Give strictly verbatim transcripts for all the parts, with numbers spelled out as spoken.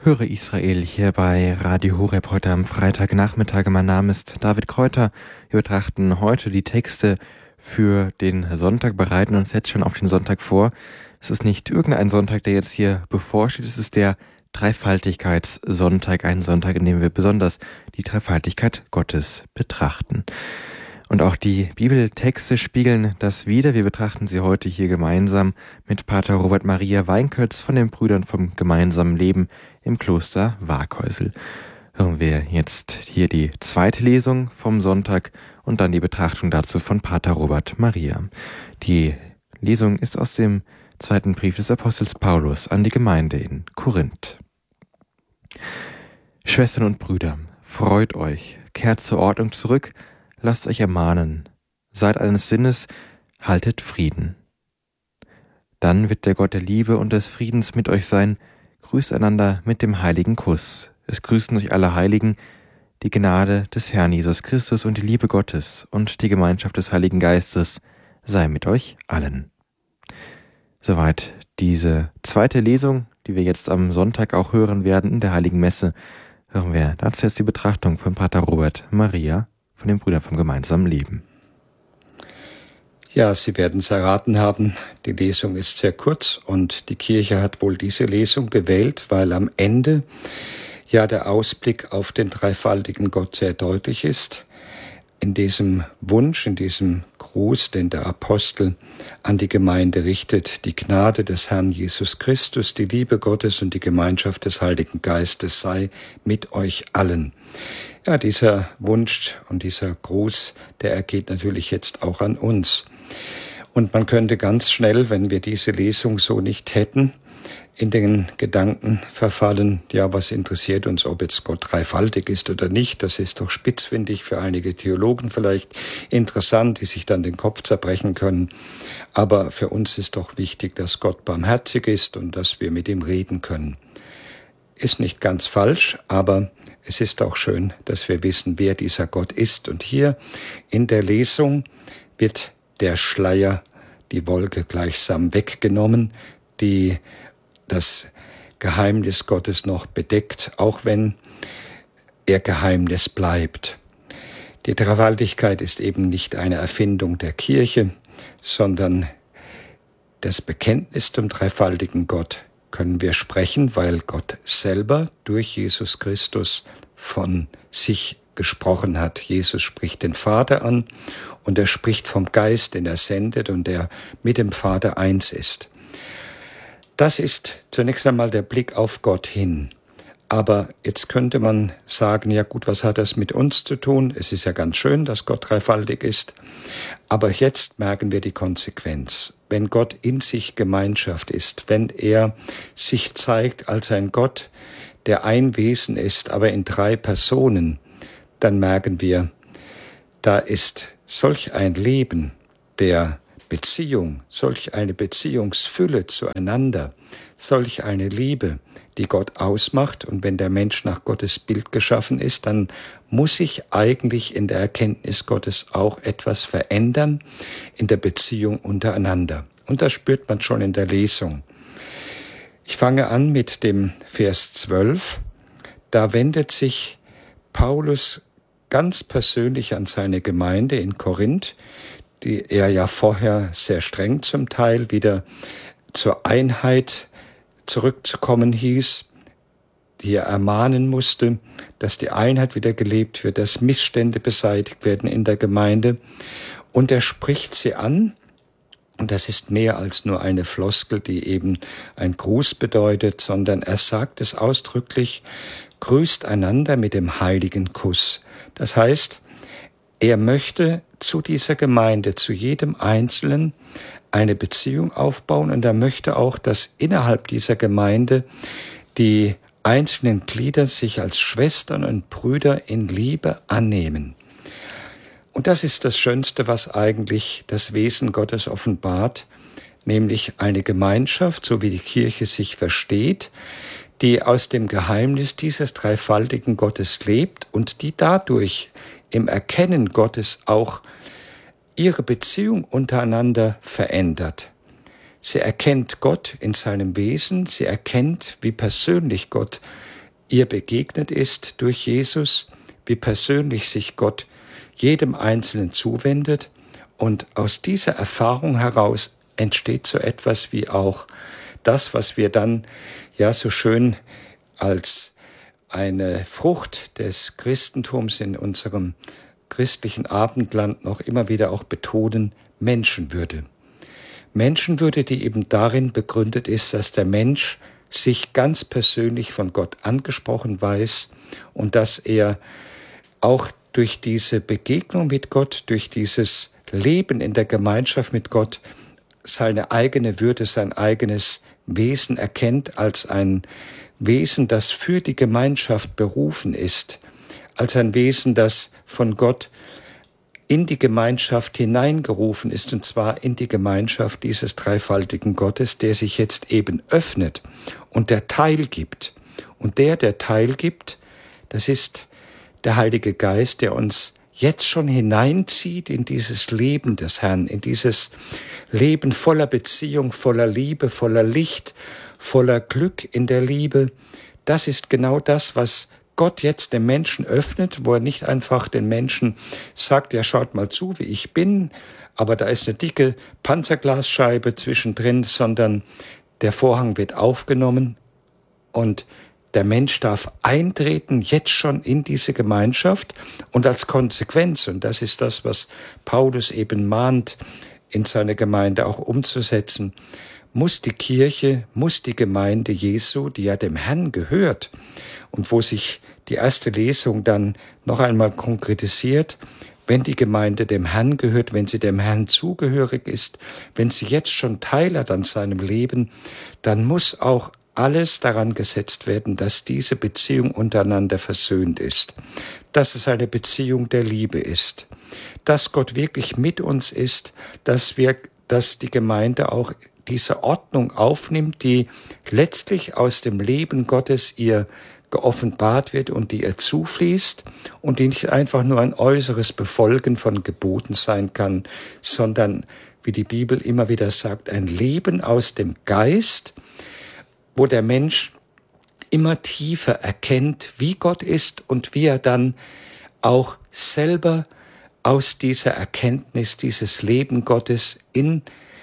Höre Israel hier bei Radio Horeb heute am Freitagnachmittag. Mein Name ist David Kräuter. Wir betrachten heute die Texte für den Sonntag, bereiten uns jetzt schon auf den Sonntag vor. Es ist nicht irgendein Sonntag, der jetzt hier bevorsteht, es ist der Dreifaltigkeitssonntag, ein Sonntag, in dem wir besonders die Dreifaltigkeit Gottes betrachten. Und auch die Bibeltexte spiegeln das wider. Wir betrachten sie heute hier gemeinsam mit Pater Robert Maria Weinkötz von den Brüdern vom gemeinsamen Leben im Kloster Waaghäusel. Hören wir jetzt hier die zweite Lesung vom Sonntag und dann die Betrachtung dazu von Pater Robert Maria. Die Lesung ist aus dem zweiten Brief des Apostels Paulus an die Gemeinde in Korinth. Schwestern und Brüder, freut euch, kehrt zur Ordnung zurück, lasst euch ermahnen, seid eines Sinnes, haltet Frieden. Dann wird der Gott der Liebe und des Friedens mit euch sein, grüßt einander mit dem heiligen Kuss. Es grüßen euch alle Heiligen, die Gnade des Herrn Jesus Christus und die Liebe Gottes und die Gemeinschaft des Heiligen Geistes sei mit euch allen. Soweit diese zweite Lesung, die wir jetzt am Sonntag auch hören werden in der Heiligen Messe, hören wir dazu jetzt die Betrachtung von Pater Robert Maria von den Brüdern vom gemeinsamen Leben. Ja, Sie werden es erraten haben, die Lesung ist sehr kurz und die Kirche hat wohl diese Lesung gewählt, weil am Ende ja der Ausblick auf den dreifaltigen Gott sehr deutlich ist. In diesem Wunsch, in diesem Gruß, den der Apostel an die Gemeinde richtet, die Gnade des Herrn Jesus Christus, die Liebe Gottes und die Gemeinschaft des Heiligen Geistes sei mit euch allen. Ja, dieser Wunsch und dieser Gruß, der ergeht natürlich jetzt auch an uns. Und man könnte ganz schnell, wenn wir diese Lesung so nicht hätten, in den Gedanken verfallen, ja, was interessiert uns, ob jetzt Gott dreifaltig ist oder nicht? Das ist doch spitzfindig, für einige Theologen vielleicht interessant, die sich dann den Kopf zerbrechen können. Aber für uns ist doch wichtig, dass Gott barmherzig ist und dass wir mit ihm reden können. Ist nicht ganz falsch, aber es ist auch schön, dass wir wissen, wer dieser Gott ist. Und hier in der Lesung wird der Schleier, die Wolke gleichsam weggenommen, die das Geheimnis Gottes noch bedeckt, auch wenn er Geheimnis bleibt. Die Dreifaltigkeit ist eben nicht eine Erfindung der Kirche, sondern das Bekenntnis zum dreifaltigen Gott können wir sprechen, weil Gott selber durch Jesus Christus von sich gesprochen hat. Jesus spricht den Vater an und er spricht vom Geist, den er sendet und der mit dem Vater eins ist. Das ist zunächst einmal der Blick auf Gott hin. Aber jetzt könnte man sagen, ja gut, was hat das mit uns zu tun? Es ist ja ganz schön, dass Gott dreifaltig ist. Aber jetzt merken wir die Konsequenz. Wenn Gott in sich Gemeinschaft ist, wenn er sich zeigt als ein Gott, der ein Wesen ist, aber in drei Personen, dann merken wir, da ist solch ein Leben der Beziehung, solch eine Beziehungsfülle zueinander, solch eine Liebe, die Gott ausmacht. Und wenn der Mensch nach Gottes Bild geschaffen ist, dann muss sich eigentlich in der Erkenntnis Gottes auch etwas verändern in der Beziehung untereinander. Und das spürt man schon in der Lesung. Ich fange an mit dem Vers zwölf. Da wendet sich Paulus ganz persönlich an seine Gemeinde in Korinth, die er ja vorher sehr streng zum Teil wieder zur Einheit zurückzukommen hieß, die er ermahnen musste, dass die Einheit wieder gelebt wird, dass Missstände beseitigt werden in der Gemeinde. Und er spricht sie an, und das ist mehr als nur eine Floskel, die eben ein Gruß bedeutet, sondern er sagt es ausdrücklich, grüßt einander mit dem heiligen Kuss. Das heißt, er möchte zu dieser Gemeinde, zu jedem Einzelnen eine Beziehung aufbauen und er möchte auch, dass innerhalb dieser Gemeinde die einzelnen Glieder sich als Schwestern und Brüder in Liebe annehmen. Und das ist das Schönste, was eigentlich das Wesen Gottes offenbart, nämlich eine Gemeinschaft, so wie die Kirche sich versteht, die aus dem Geheimnis dieses dreifaltigen Gottes lebt und die dadurch im Erkennen Gottes auch ihre Beziehung untereinander verändert. Sie erkennt Gott in seinem Wesen, sie erkennt, wie persönlich Gott ihr begegnet ist durch Jesus, wie persönlich sich Gott jedem Einzelnen zuwendet. Und aus dieser Erfahrung heraus entsteht so etwas wie auch das, was wir dann ja so schön als eine Frucht des Christentums in unserem christlichen Abendland noch immer wieder auch betonen: Menschenwürde. Menschenwürde, die eben darin begründet ist, dass der Mensch sich ganz persönlich von Gott angesprochen weiß und dass er auch durch diese Begegnung mit Gott, durch dieses Leben in der Gemeinschaft mit Gott seine eigene Würde, sein eigenes Wesen erkennt als ein Wesen, das für die Gemeinschaft berufen ist, als ein Wesen, das von Gott in die Gemeinschaft hineingerufen ist, und zwar in die Gemeinschaft dieses dreifaltigen Gottes, der sich jetzt eben öffnet und der teilgibt. Und der, der teilgibt, das ist der Heilige Geist, der uns jetzt schon hineinzieht in dieses Leben des Herrn, in dieses Leben voller Beziehung, voller Liebe, voller Licht, voller Glück in der Liebe. Das ist genau das, was Gott jetzt dem Menschen öffnet, wo er nicht einfach den Menschen sagt: ja, schaut mal zu, wie ich bin, aber da ist eine dicke Panzerglasscheibe zwischendrin, sondern der Vorhang wird aufgenommen und der Mensch darf eintreten, jetzt schon in diese Gemeinschaft, und als Konsequenz, und das ist das, was Paulus eben mahnt, in seiner Gemeinde auch umzusetzen, muss die Kirche, muss die Gemeinde Jesu, die ja dem Herrn gehört und wo sich die erste Lesung dann noch einmal konkretisiert, wenn die Gemeinde dem Herrn gehört, wenn sie dem Herrn zugehörig ist, wenn sie jetzt schon Teil hat an seinem Leben, dann muss auch alles daran gesetzt werden, dass diese Beziehung untereinander versöhnt ist, dass es eine Beziehung der Liebe ist, dass Gott wirklich mit uns ist, dass wir, dass die Gemeinde auch diese Ordnung aufnimmt, die letztlich aus dem Leben Gottes ihr geoffenbart wird und die ihr zufließt und die nicht einfach nur ein äußeres Befolgen von Geboten sein kann, sondern, wie die Bibel immer wieder sagt, ein Leben aus dem Geist, wo der Mensch immer tiefer erkennt, wie Gott ist und wie er dann auch selber aus dieser Erkenntnis, dieses Leben Gottes in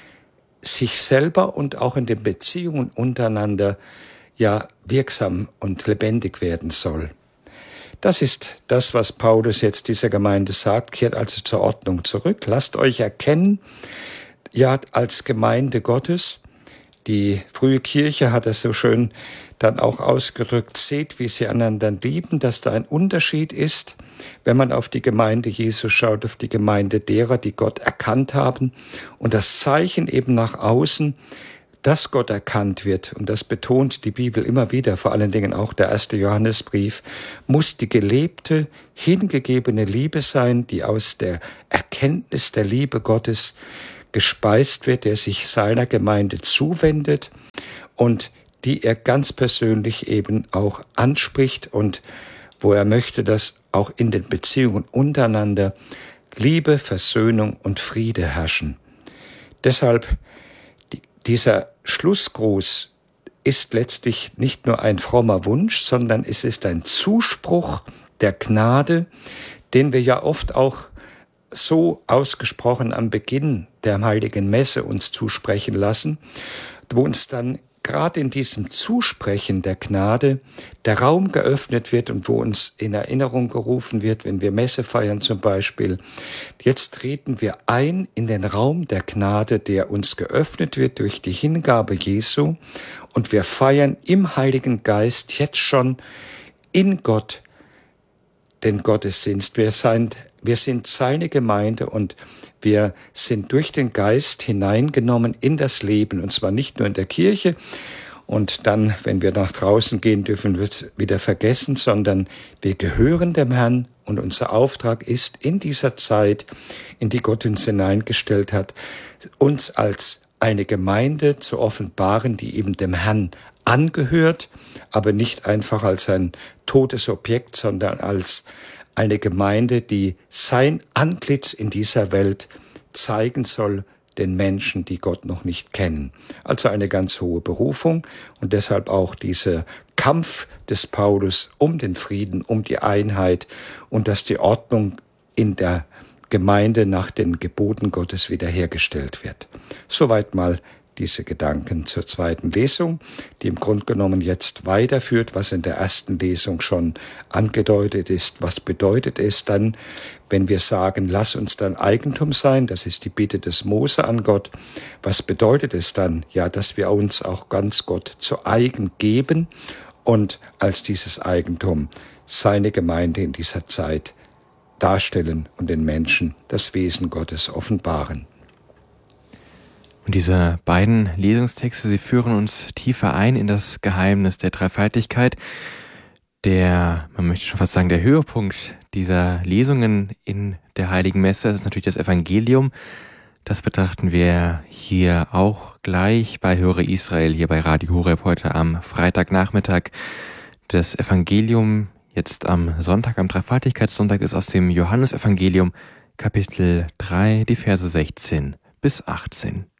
sich selber und auch in den Beziehungen untereinander ja wirksam und lebendig werden soll. Das ist das, was Paulus jetzt dieser Gemeinde sagt. Kehrt also zur Ordnung zurück. Lasst euch erkennen, ja, als Gemeinde Gottes. Die frühe Kirche hat es so schön dann auch ausgedrückt: seht, wie sie einander lieben, dass da ein Unterschied ist, wenn man auf die Gemeinde Jesu schaut, auf die Gemeinde derer, die Gott erkannt haben. Und das Zeichen eben nach außen, dass Gott erkannt wird, und das betont die Bibel immer wieder, vor allen Dingen auch der erste Johannesbrief, muss die gelebte, hingegebene Liebe sein, die aus der Erkenntnis der Liebe Gottes gespeist wird, der sich seiner Gemeinde zuwendet und die er ganz persönlich eben auch anspricht und wo er möchte, dass auch in den Beziehungen untereinander Liebe, Versöhnung und Friede herrschen. Deshalb die, dieser Schlussgruß ist letztlich nicht nur ein frommer Wunsch, sondern es ist ein Zuspruch der Gnade, den wir ja oft auch so ausgesprochen am Beginn der Heiligen Messe uns zusprechen lassen, wo uns dann gerade in diesem Zusprechen der Gnade der Raum geöffnet wird und wo uns in Erinnerung gerufen wird, wenn wir Messe feiern zum Beispiel: jetzt treten wir ein in den Raum der Gnade, der uns geöffnet wird durch die Hingabe Jesu, und wir feiern im Heiligen Geist jetzt schon in Gott den Gottesdienst. Wir sind, wir sind seine Gemeinde und wir sind durch den Geist hineingenommen in das Leben, und zwar nicht nur in der Kirche. Und dann, wenn wir nach draußen gehen, dürfen wir es wieder vergessen, sondern wir gehören dem Herrn, und unser Auftrag ist in dieser Zeit, in die Gott uns hineingestellt hat, uns als eine Gemeinde zu offenbaren, die eben dem Herrn angehört, aber nicht einfach als ein totes Objekt, sondern als eine Gemeinde, die sein Antlitz in dieser Welt zeigen soll den Menschen, die Gott noch nicht kennen. Also eine ganz hohe Berufung und deshalb auch dieser Kampf des Paulus um den Frieden, um die Einheit und dass die Ordnung in der Gemeinde nach den Geboten Gottes wiederhergestellt wird. Soweit mal diese Gedanken zur zweiten Lesung, die im Grunde genommen jetzt weiterführt, was in der ersten Lesung schon angedeutet ist. Was bedeutet es dann, wenn wir sagen, lass uns dann Eigentum sein? Das ist die Bitte des Mose an Gott. Was bedeutet es dann? Ja, dass wir uns auch ganz Gott zu eigen geben und als dieses Eigentum seine Gemeinde in dieser Zeit darstellen und den Menschen das Wesen Gottes offenbaren. Und diese beiden Lesungstexte, sie führen uns tiefer ein in das Geheimnis der Dreifaltigkeit. Der, man möchte schon fast sagen, der Höhepunkt dieser Lesungen in der Heiligen Messe ist natürlich das Evangelium. Das betrachten wir hier auch gleich bei Höre Israel, hier bei Radio Horeb heute am Freitagnachmittag. Das Evangelium jetzt am Sonntag, am Dreifaltigkeitssonntag, ist aus dem Johannesevangelium, Kapitel drei, die Verse sechzehn bis achtzehn.